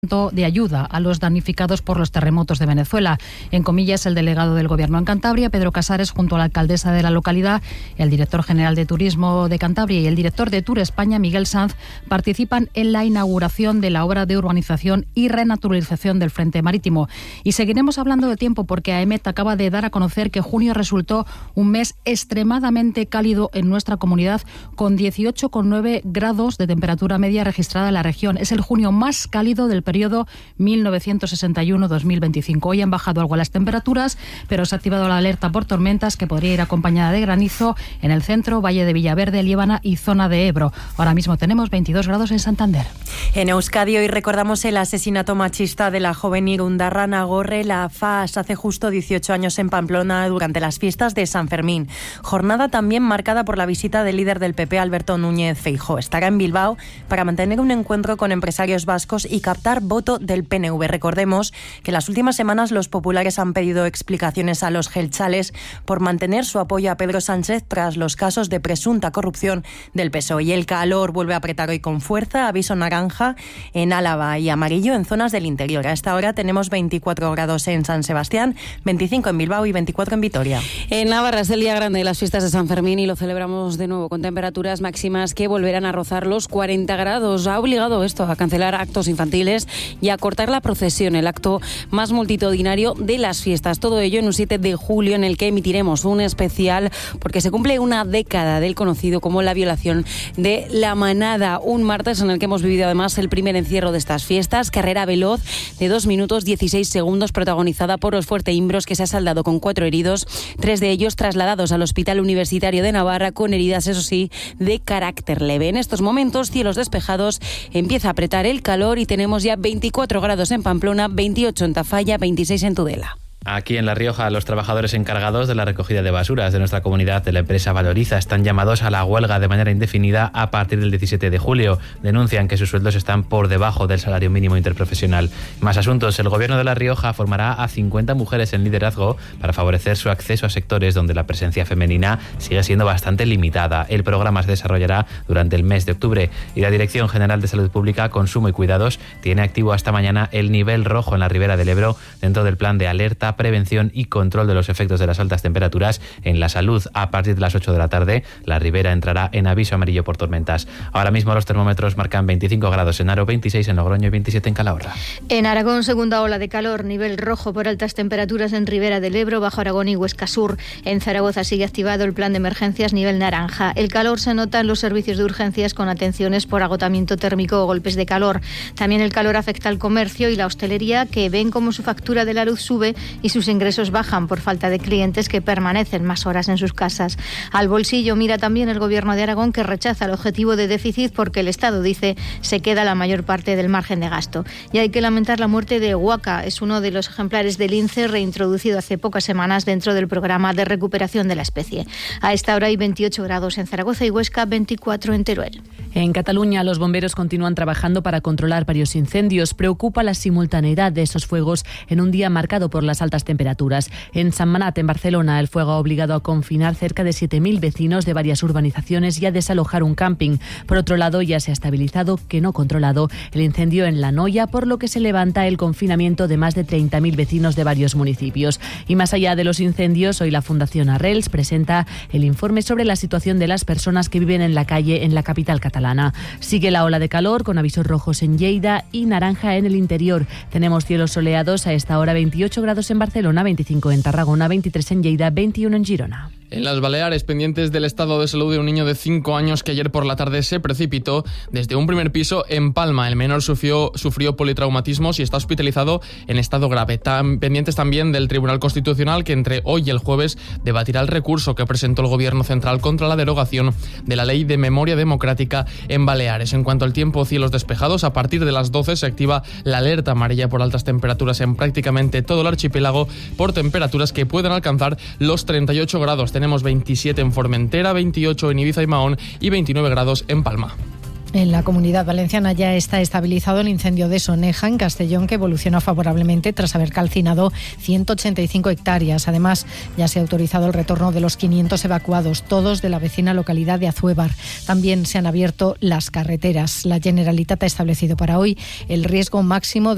de ayuda a los damnificados por los terremotos de Venezuela. En comillas, el delegado del Gobierno en Cantabria, Pedro Casares, junto a la alcaldesa de la localidad, el director general de Turismo de Cantabria y el director de Tour España, Miguel Sanz, participan en la inauguración de la obra de urbanización y renaturalización del Frente Marítimo. Y seguiremos hablando de tiempo porque AEMET acaba de dar a conocer que junio resultó un mes extremadamente cálido en nuestra comunidad, con 18,9 grados de temperatura media registrada en la región. Es el junio más cálido del periodo 1961-2025. Hoy han bajado algo las temperaturas, pero se ha activado la alerta por tormentas que podría ir acompañada de granizo en el centro, Valle de Villaverde, Líbana y zona de Ebro. Ahora mismo tenemos 22 grados en Santander. En Euskadi hoy recordamos el asesinato machista de la joven irundarra Nagorre Laffas hace justo 18 años en Pamplona durante las fiestas de San Fermín. Jornada también marcada por la visita del líder del PP, Alberto Núñez Feijóo. Estará en Bilbao para mantener un encuentro con empresarios vascos y captar voto del PNV. Recordemos que en las últimas semanas los populares han pedido explicaciones a los jeltzales por mantener su apoyo a Pedro Sánchez tras los casos de presunta corrupción del PSOE. Y el calor vuelve a apretar hoy con fuerza, aviso naranja en Álava y amarillo en zonas del interior. A esta hora tenemos 24 grados en San Sebastián, 25 en Bilbao y 24 en Vitoria. En Navarra es el día grande de las fiestas de San Fermín y lo celebramos de nuevo con temperaturas máximas que volverán a rozar los 40 grados. Ha obligado esto a cancelar actos infantiles y a cortar la procesión, el acto más multitudinario de las fiestas. Todo ello en un 7 de julio en el que emitiremos un especial porque se cumple una década del conocido como la violación de la manada. Un martes en el que hemos vivido además el primer encierro de estas fiestas, carrera veloz de 2 minutos 16 segundos protagonizada por los fuerteimbros que se ha saldado con 4 heridos, 3 de ellos trasladados al Hospital Universitario de Navarra con heridas, eso sí, de carácter leve. En estos momentos, cielos despejados, empieza a apretar el calor y tenemos ya 24 grados en Pamplona, 28 en Tafalla, 26 en Tudela. Aquí en La Rioja, los trabajadores encargados de la recogida de basuras de nuestra comunidad de la empresa Valoriza están llamados a la huelga de manera indefinida a partir del 17 de julio. Denuncian que sus sueldos están por debajo del salario mínimo interprofesional. Más asuntos. El Gobierno de La Rioja formará a 50 mujeres en liderazgo para favorecer su acceso a sectores donde la presencia femenina sigue siendo bastante limitada. El programa se desarrollará durante el mes de octubre y la Dirección General de Salud Pública, Consumo y Cuidados tiene activo hasta mañana el nivel rojo en la Ribera del Ebro dentro del plan de alerta, prevención y control de los efectos de las altas temperaturas en la salud. A partir de las 8 de la tarde, la Ribera entrará en aviso amarillo por tormentas. Ahora mismo los termómetros marcan 25 grados en Haro, 26 en Logroño y 27 en Calahorra. En Aragón, segunda ola de calor, nivel rojo por altas temperaturas en Ribera del Ebro, Bajo Aragón y Huesca Sur. En Zaragoza sigue activado el plan de emergencias nivel naranja. El calor se nota en los servicios de urgencias con atenciones por agotamiento térmico o golpes de calor. También el calor afecta al comercio y la hostelería, que ven cómo su factura de la luz sube y sus ingresos bajan por falta de clientes que permanecen más horas en sus casas. Al bolsillo mira también el Gobierno de Aragón, que rechaza el objetivo de déficit porque el Estado, dice, se queda la mayor parte del margen de gasto. Y hay que lamentar la muerte de Huaca. Es uno de los ejemplares del lince reintroducido hace pocas semanas dentro del programa de recuperación de la especie. A esta hora hay 28 grados en Zaragoza y Huesca, 24 en Teruel. En Cataluña, los bomberos continúan trabajando para controlar varios incendios. Preocupa la simultaneidad de esos fuegos en un día marcado por las altas temperaturas. En Sant Manat, en Barcelona, el fuego ha obligado a confinar cerca de 7.000 vecinos de varias urbanizaciones y a desalojar un camping. Por otro lado, ya se ha estabilizado, que no controlado, el incendio en La Noia, por lo que se levanta el confinamiento de más de 30.000 vecinos de varios municipios. Y más allá de los incendios, hoy la Fundación Arrels presenta el informe sobre la situación de las personas que viven en la calle en la capital catalana. Sigue la ola de calor con avisos rojos en Lleida y naranja en el interior. Tenemos cielos soleados a esta hora, 28 grados en Barcelona, 25 en Tarragona, 23 en Lleida, 21 en Girona. En las Baleares, pendientes del estado de salud de un niño de 5 años que ayer por la tarde se precipitó desde un primer piso en Palma. El menor sufrió politraumatismos y está hospitalizado en estado grave. Pendientes también del Tribunal Constitucional, que entre hoy y el jueves debatirá el recurso que presentó el Gobierno central contra la derogación de la Ley de Memoria Democrática en Baleares. En cuanto al tiempo, cielos despejados. A partir de las 12 se activa la alerta amarilla por altas temperaturas en prácticamente todo el archipiélago, por temperaturas que pueden alcanzar los 38 grados. Tenemos 27 en Formentera, 28 en Ibiza y Mahón y 29 grados en Palma. En la Comunidad Valenciana ya está estabilizado el incendio de Soneja, en Castellón, que evolucionó favorablemente tras haber calcinado 185 hectáreas. Además, ya se ha autorizado el retorno de los 500 evacuados, todos de la vecina localidad de Azuévar. También se han abierto las carreteras. La Generalitat ha establecido para hoy el riesgo máximo de